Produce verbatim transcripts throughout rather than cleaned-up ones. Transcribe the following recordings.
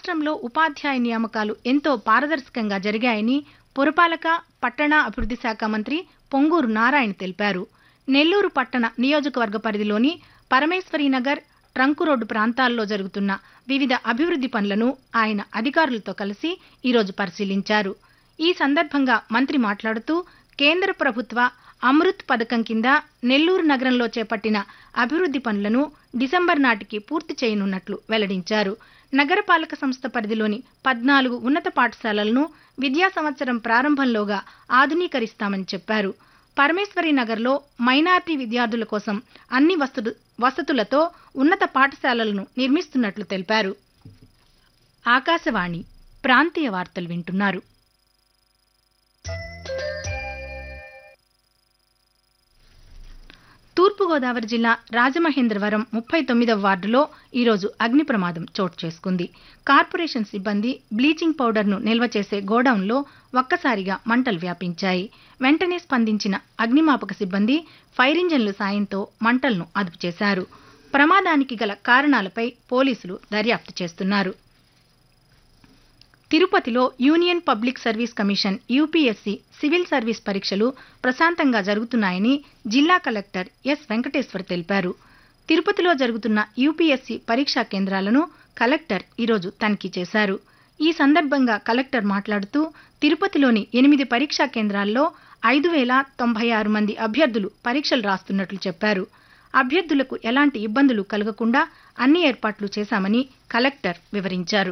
రాష్ట్రంలో ఉపాధ్యాయ నియామకాలు ఎంతో పారదర్శకంగా జరిగాయని పురపాలక పట్టణ అభివృద్ధి శాఖ మంత్రి పొంగూరు నారాయణ తెలిపారు. నెల్లూరు పట్టణ నియోజకవర్గ పరిధిలోని పరమేశ్వరీనగర్, ట్రంక్ రోడ్డు ప్రాంతాల్లో జరుగుతున్న వివిధ అభివృద్ధి పనులను ఆయన అధికారులతో కలిసి ఈరోజు పరిశీలించారు. ఈ సందర్భంగా మంత్రి మాట్లాడుతూ కేంద్ర ప్రభుత్వ అమృత్ పథకం కింద నెల్లూరు నగరంలో చేపట్టిన అభివృద్ధి పనులను డిసెంబర్ నాటికి పూర్తి చేయనున్నట్లు వెల్లడించారు. నగరపాలక సంస్థ పరిధిలోని పద్నాలుగు ఉన్నత పాఠశాలలను విద్యా సంవత్సరం ప్రారంభంలోగా ఆధునీకరిస్తామని చెప్పారు. పరమేశ్వరి నగర్లో మైనార్టీ విద్యార్థుల కోసం అన్ని వసతు వసతులతో ఉన్నత పాఠశాలలను నిర్మిస్తున్నట్లు తెలిపారు. ఆకాశవాణి ప్రాంతీయ వార్తలు వింటున్నారు. తూర్పుగోదావరి జిల్లా రాజమహేంద్రవరం ముప్పై తొమ్మిదవ వార్డులో ఈరోజు అగ్ని ప్రమాదం చోటు చేసుకుంది. కార్పొరేషన్ సిబ్బంది బ్లీచింగ్ పౌడర్ను నిల్వ చేసే గోడౌన్లో ఒక్కసారిగా మంటలు వ్యాపించాయి. వెంటనే స్పందించిన అగ్నిమాపక సిబ్బంది ఫైర్ ఇంజన్ల సాయంతో మంటలను అదుపు చేశారు. ప్రమాదానికి గల కారణాలపై పోలీసులు దర్యాప్తు చేస్తున్నారు. తిరుపతిలో union public service commission UPSC civil service పరీక్షలు ప్రశాంతంగా జరుగుతున్నాయని జిల్లా కలెక్టర్ ఎస్ వెంకటేశ్వర్ తెలిపారు. తిరుపతిలో జరుగుతున్న యూపీఎస్సీ పరీక్షా కేంద్రాలను కలెక్టర్ ఈరోజు తనిఖీ చేశారు. ఈ సందర్భంగా కలెక్టర్ మాట్లాడుతూ తిరుపతిలోని ఎనిమిది పరీక్షా కేంద్రాల్లో ఐదు వేల తొంభై ఆరు మంది అభ్యర్థులు పరీక్షలు రాస్తున్నట్లు చెప్పారు. అభ్యర్థులకు ఎలాంటి ఇబ్బందులు కలగకుండా అన్ని ఏర్పాట్లు చేశామని కలెక్టర్ వివరించారు.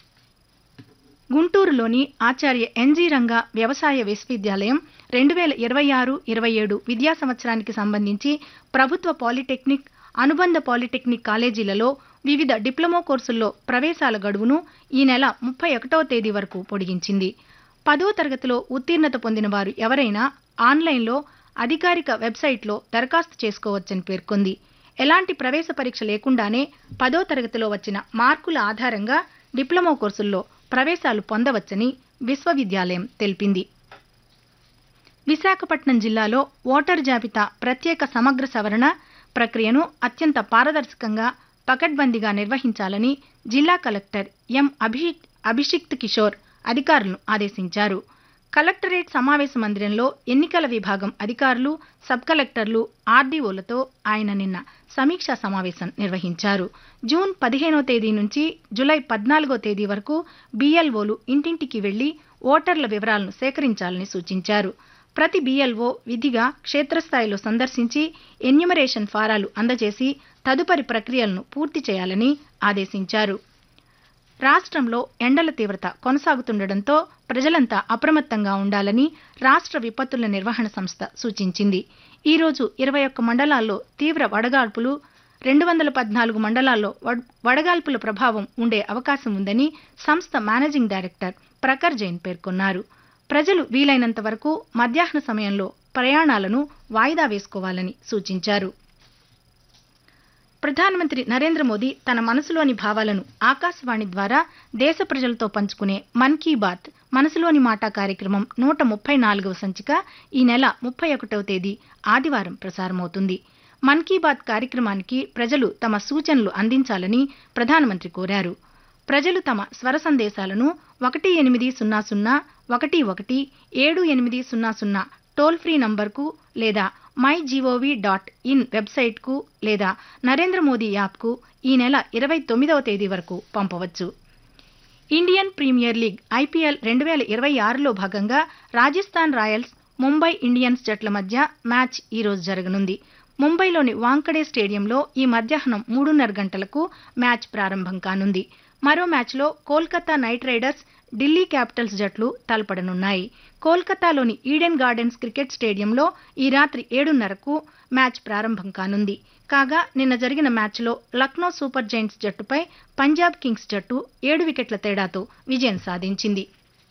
గుంటూరులోని ఆచార్య ఎన్జీ రంగా వ్యవసాయ విశ్వవిద్యాలయం రెండు వేల ఇరవై ఆరు ఇరవై ఏడు విద్యా సంవత్సరానికి సంబంధించి ప్రభుత్వ పాలిటెక్నిక్, అనుబంధ పాలిటెక్నిక్ కాలేజీలలో వివిధ డిప్లొమా కోర్సుల్లో ప్రవేశాల గడువును ఈ నెల ముప్పై ఒకటవ తేదీ వరకు పొడిగించింది. పదో తరగతిలో ఉత్తీర్ణత పొందిన వారు ఎవరైనా ఆన్లైన్లో అధికారిక వెబ్సైట్లో దరఖాస్తు చేసుకోవచ్చని పేర్కొంది. ఎలాంటి ప్రవేశ పరీక్ష లేకుండానే పదో తరగతిలో వచ్చిన మార్కుల ఆధారంగా డిప్లొమా కోర్సుల్లో ప్రవేశాలు పొందవచ్చని విశ్వవిద్యాలయం తెలిపింది. విశాఖపట్నం జిల్లాలో ఓటరు జాబితా ప్రత్యేక సమగ్ర సవరణ ప్రక్రియను అత్యంత పారదర్శకంగా, పకడ్బందీగా నిర్వహించాలని జిల్లా కలెక్టర్ ఎం అభి అభిషిక్త్ కిషోర్ అధికారులను ఆదేశించారు. కలెక్టరేట్ సమావేశ మందిరంలో ఎన్నికల విభాగం అధికారులు, సబ్ కలెక్టర్లు, ఆర్డీఓలతో ఆయన నిన్న సమీక్షా సమావేశం నిర్వహించారు. జూన్ పదిహేనో తేదీ నుంచి జులై పద్నాలుగో తేదీ వరకు బీఎల్ఓలు ఇంటింటికి వెళ్లి ఓటర్ల వివరాలను సేకరించాలని సూచించారు. ప్రతి బీఎల్ఓ విధిగా క్షేత్రస్థాయిలో సందర్శించి ఎన్యూమరేషన్ ఫారాలు అందజేసి తదుపరి ప్రక్రియలను పూర్తి చేయాలని ఆదేశించారు. రాష్ట్రంలో ఎండల తీవ్రత కొనసాగుతుండటంతో ప్రజలంతా అప్రమత్తంగా ఉండాలని రాష్ట్ర విపత్తుల నిర్వహణ సంస్థ సూచించింది. ఈరోజు ఇరవై ఒక్క మండలాల్లో తీవ్ర వడగాల్పులు, రెండు వందల పద్నాలుగు మండలాల్లో వడగాల్పుల ప్రభావం ఉండే అవకాశం ఉందని సంస్థ మేనేజింగ్ డైరెక్టర్ ప్రఖర్ జైన్ పేర్కొన్నారు. ప్రజలు వీలైనంత వరకు మధ్యాహ్న సమయంలో ప్రయాణాలను వాయిదా వేసుకోవాలని సూచించారు. ప్రధానమంత్రి నరేంద్ర మోదీ తన మనసులోని భావాలను ఆకాశవాణి ద్వారా దేశ ప్రజలతో పంచుకునే మన్ కీ బాత్ మనసులోని మాట కార్యక్రమం నూట ముప్పై నాలుగవ సంచిక ఈ నెల ముప్పై ఒకటవ తేదీ ఆదివారం ప్రసారమవుతుంది. మన్ కీ బాత్ కార్యక్రమానికి ప్రజలు తమ సూచనలు అందించాలని ప్రధానమంత్రి కోరారు. ప్రజలు తమ స్వర సందేశాలను ఒకటి ఎనిమిది సున్నా సున్నా ఒకటి ఒకటి ఏడు ఎనిమిది సున్నా సున్నా టోల్ ఫ్రీ నంబర్కు లేదా మై జీఓవీ డాట్ ఇన్ వెబ్సైట్కు లేదా నరేంద్ర మోదీ యాప్కు ఈ నెల ఇరవై తొమ్మిదవ తేదీ వరకు పంపవచ్చు. ఇండియన్ ప్రీమియర్ లీగ్ ఐపీఎల్ రెండు వేల ఇరవై ఆరులో భాగంగా రాజస్థాన్ రాయల్స్, ముంబై ఇండియన్స్ జట్ల మధ్య మ్యాచ్ ఈరోజు జరగనుంది. ముంబైలోని వాంకడే స్టేడియంలో ఈ మధ్యాహ్నం మూడున్నర గంటలకు మ్యాచ్ ప్రారంభం కానుంది. మరో మ్యాచ్లో Kolkata night riders, Delhi Capitals జట్లు తలపడనున్నాయి. కోల్కతాలోని ఈడెన్ గార్డెన్స్ క్రికెట్ స్టేడియంలో ఈ రాత్రి ఏడున్నరకు మ్యాచ్ ప్రారంభం కానుంది. కాగా నిన్న జరిగిన మ్యాచ్లో Lucknow super Giants జట్టుపై Punjab Kings జట్టు ఏడు వికెట్ల తేడాతో విజయం సాధించింది.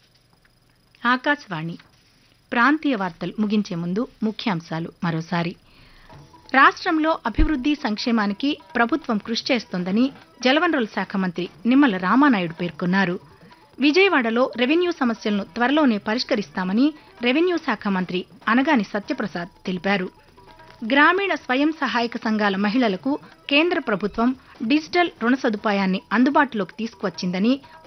ఆకాశవాణి ప్రాంతీయ వార్తలు ముగించే ముందు ముఖ్యాంశాలు మరోసారి. రాష్ట్రంలో అభివృద్ధి, సంక్షేమానికి ప్రభుత్వం కృషి చేస్తోందని జలవనరుల శాఖ మంత్రి నిమ్మల రామానాయుడు పేర్కొన్నారు. విజయవాడలో రెవెన్యూ సమస్యలను త్వరలోనే పరిష్కరిస్తామని రెవెన్యూ శాఖ మంత్రి అనగాని సత్యప్రసాద్ తెలిపారు. గ్రామీణ స్వయం సహాయక సంఘాల మహిళలకు కేంద్ర ప్రభుత్వం డిజిటల్ రుణ సదుపాయాన్ని అందుబాటులోకి తీసుకువచ్చిందని